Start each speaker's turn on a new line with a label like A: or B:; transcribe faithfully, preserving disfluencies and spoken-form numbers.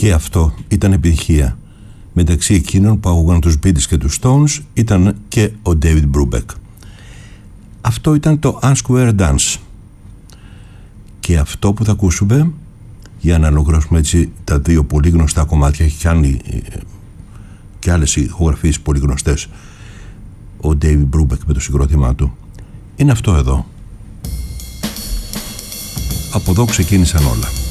A: Και αυτό ήταν επιτυχία. Μεταξύ εκείνων που αγωγαν τους Beatles και τους Stones ήταν και ο David Brubeck. Αυτό ήταν το Unsquare Dance. Και αυτό που θα ακούσουμε, για να ολοκληρώσουμε έτσι τα δύο πολύ γνωστά κομμάτια, έχει κάνει και άλλες ηχογραφίες πολύ γνωστές ο David Brubeck με το συγκρότημά του, είναι αυτό εδώ. Από εδώ ξεκίνησαν όλα.